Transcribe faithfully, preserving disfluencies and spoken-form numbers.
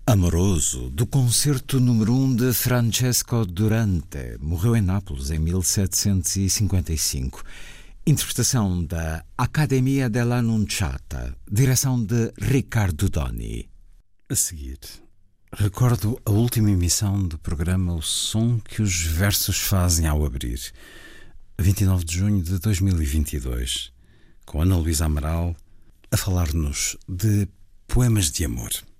Amoroso, do concerto número um de Francesco Durante, morreu em Nápoles em mil setecentos e cinquenta e cinco. Interpretação da Accademia dell'Annunciata, direção de Riccardo Doni. A seguir, recordo a última emissão do programa O Som que os Versos Fazem ao Abrir, vinte e nove de junho de dois mil e vinte e dois, com Ana Luísa Amaral a falar-nos de poemas de amor.